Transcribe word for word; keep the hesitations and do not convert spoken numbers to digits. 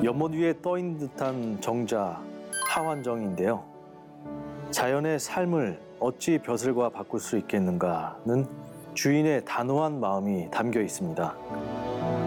연못 위에 떠있는 듯한 정자, 하완정인데요. 자연의 삶을 어찌 벼슬과 바꿀 수 있겠는가는 주인의 단호한 마음이 담겨 있습니다.